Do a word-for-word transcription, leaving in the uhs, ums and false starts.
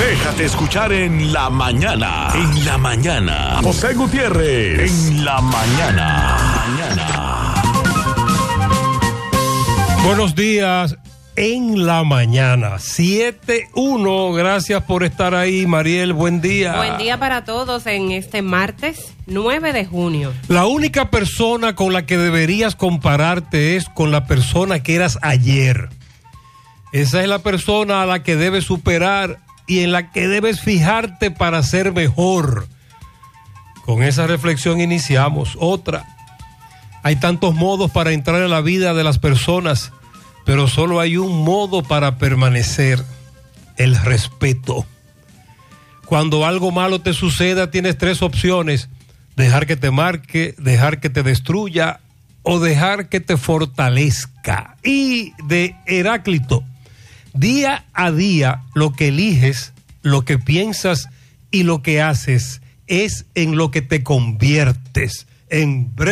Déjate escuchar en la mañana. En la mañana. José Gutiérrez. En la mañana. Mañana. Buenos días. En la mañana, siete uno, gracias por estar ahí, Mariel, buen día. Buen día para todos en este martes nueve de junio. La única persona con la que deberías compararte es con la persona que eras ayer. Esa es la persona a la que debes superar y en la que debes fijarte para ser mejor. Con esa reflexión iniciamos. Otra, hay tantos modos para entrar en la vida de las personas, pero solo hay un modo para permanecer: el respeto. Cuando algo malo te suceda, tienes tres opciones: dejar que te marque, dejar que te destruya o dejar que te fortalezca. Y de Heráclito: día a día lo que eliges, lo que piensas y lo que haces es en lo que te conviertes. En breve